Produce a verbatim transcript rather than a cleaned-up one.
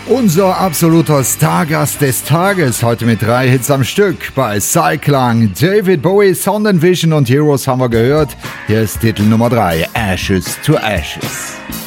Unser absoluter Stargast des Tages, heute mit drei Hits am Stück. Bei Cyclang, David Bowie, Sound and Vision und Heroes haben wir gehört. Hier ist Titel Nummer drei, Ashes to Ashes.